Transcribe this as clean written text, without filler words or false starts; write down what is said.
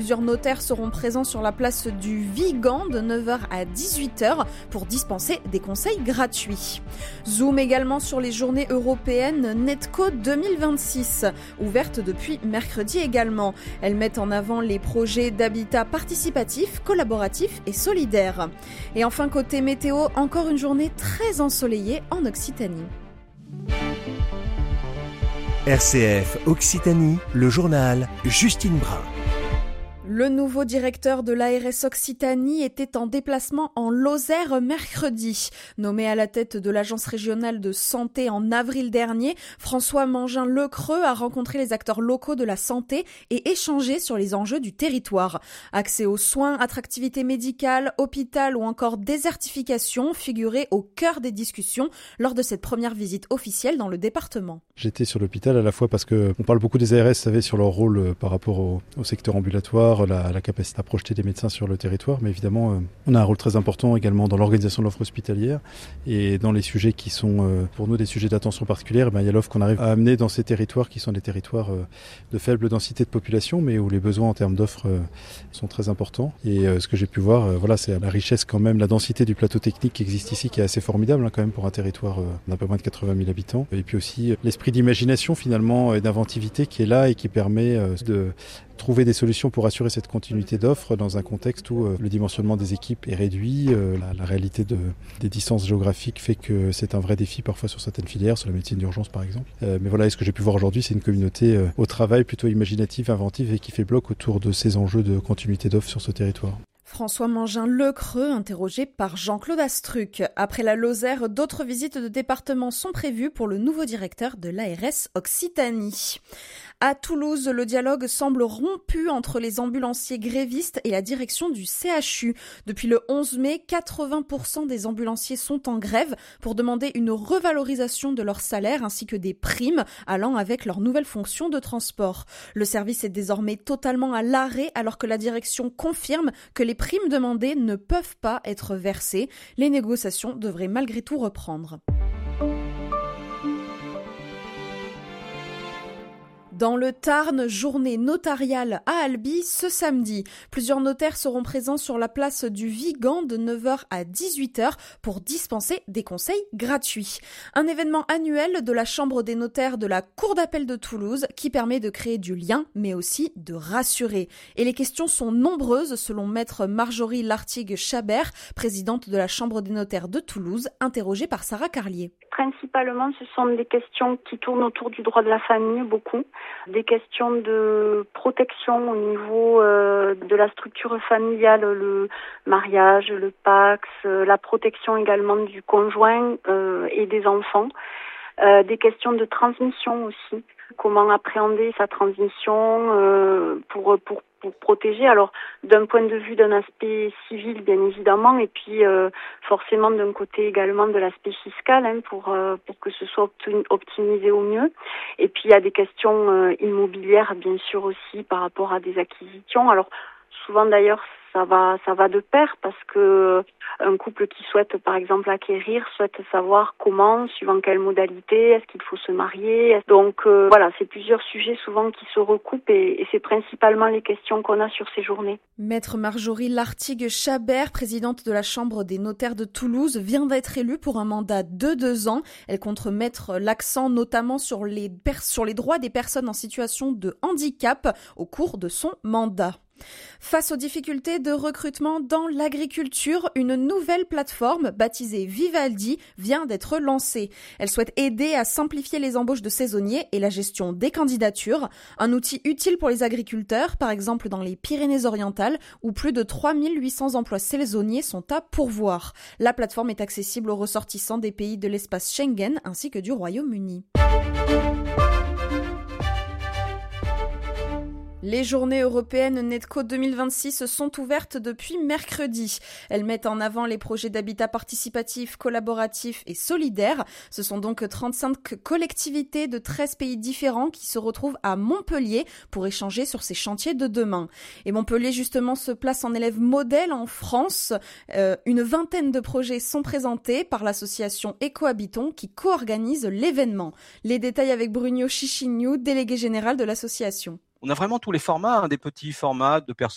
Plusieurs notaires seront présents sur la place du Vigan de 9h à 18h pour dispenser des conseils gratuits. Zoom également sur les journées européennes Netco 2026, ouvertes depuis mercredi également. Elles mettent en avant les projets d'habitat participatif, collaboratif et solidaire. Et enfin côté météo, encore une journée très ensoleillée en Occitanie. RCF Occitanie, le journal Justine Brun. Le nouveau directeur de l'ARS Occitanie était en déplacement en Lozère mercredi. Nommé à la tête de l'agence régionale de santé en avril dernier, François Mangin-Lecreux a rencontré les acteurs locaux de la santé et échangé sur les enjeux du territoire. Accès aux soins, attractivité médicale, hôpital ou encore désertification figuraient au cœur des discussions lors de cette première visite officielle dans le département. J'étais sur l'hôpital à la fois parce qu'on parle beaucoup des ARS, vous savez, sur leur rôle par rapport au secteur ambulatoire, la capacité à projeter des médecins sur le territoire, mais évidemment on a un rôle très important également dans l'organisation de l'offre hospitalière et dans les sujets qui sont pour nous des sujets d'attention particulière. Il y a l'offre qu'on arrive à amener dans ces territoires qui sont des territoires de faible densité de population, mais où les besoins en termes d'offres sont très importants. Et ce que j'ai pu voir, c'est la richesse quand même, la densité du plateau technique qui existe ici, qui est assez formidable quand même pour un territoire d'un peu moins de 80 000 habitants. Et puis aussi l'esprit d'imagination finalement et d'inventivité qui est là et qui permet de trouver des solutions pour assurer cette continuité d'offres dans un contexte où le dimensionnement des équipes est réduit, la réalité des distances géographiques fait que c'est un vrai défi parfois sur certaines filières, sur la médecine d'urgence par exemple. Mais voilà, et ce que j'ai pu voir aujourd'hui, c'est une communauté au travail plutôt imaginative, inventive et qui fait bloc autour de ces enjeux de continuité d'offres sur ce territoire. François Mangin-Lecreux, interrogé par Jean-Claude Astruc. Après la Lozère, d'autres visites de département sont prévues pour le nouveau directeur de l'ARS Occitanie. À Toulouse, le dialogue semble rompu entre les ambulanciers grévistes et la direction du CHU. Depuis le 11 mai, 80% des ambulanciers sont en grève pour demander une revalorisation de leur salaire ainsi que des primes allant avec leur nouvelle fonction de transport. Le service est désormais totalement à l'arrêt alors que la direction confirme que les primes demandées ne peuvent pas être versées. Les négociations devraient malgré tout reprendre. Dans le Tarn, journée notariale à Albi ce samedi. Plusieurs notaires seront présents sur la place du Vigan de 9h à 18h pour dispenser des conseils gratuits. Un événement annuel de la Chambre des notaires de la Cour d'appel de Toulouse qui permet de créer du lien mais aussi de rassurer. Et les questions sont nombreuses selon maître Marjorie Lartigue-Chabert, présidente de la Chambre des notaires de Toulouse, interrogée par Sarah Carlier. Principalement, ce sont des questions qui tournent autour du droit de la famille, beaucoup. Des questions de protection au niveau de la structure familiale, le mariage, le Pacs, la protection également du conjoint et des enfants. Des questions de transmission aussi. Comment appréhender sa transmission pour protéger. Alors, d'un point de vue d'un aspect civil, bien évidemment, et puis forcément d'un côté également de l'aspect fiscal, pour que ce soit optimisé au mieux. Et puis, il y a des questions immobilières, bien sûr, aussi par rapport à des acquisitions. Alors, souvent d'ailleurs, ça va de pair parce que un couple qui souhaite par exemple acquérir souhaite savoir comment, suivant quelle modalité, est-ce qu'il faut se marier. Donc c'est plusieurs sujets souvent qui se recoupent et c'est principalement les questions qu'on a sur ces journées. Maître Marjorie Lartigue-Chabert, présidente de la Chambre des notaires de Toulouse, vient d'être élue pour un mandat de 2 ans. Elle compte mettre l'accent notamment sur les droits des personnes en situation de handicap au cours de son mandat. Face aux difficultés de recrutement dans l'agriculture, une nouvelle plateforme baptisée Vivaldi vient d'être lancée. Elle souhaite aider à simplifier les embauches de saisonniers et la gestion des candidatures. Un outil utile pour les agriculteurs, par exemple dans les Pyrénées-Orientales, où plus de 3800 emplois saisonniers sont à pourvoir. La plateforme est accessible aux ressortissants des pays de l'espace Schengen ainsi que du Royaume-Uni. Les journées européennes Netco 2026 sont ouvertes depuis mercredi. Elles mettent en avant les projets d'habitat participatif, collaboratif et solidaire. Ce sont donc 35 collectivités de 13 pays différents qui se retrouvent à Montpellier pour échanger sur ces chantiers de demain. Et Montpellier, justement, se place en élève modèle en France. Une vingtaine de projets sont présentés par l'association Ecohabitons qui co-organise l'événement. Les détails avec Bruno Chichignou, délégué général de l'association. On a vraiment tous les formats, des petits formats de personnes